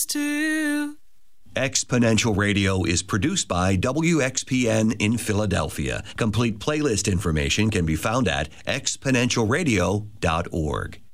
to you. Exponential Radio is produced by WXPN in Philadelphia. Complete playlist information can be found at exponentialradio.org.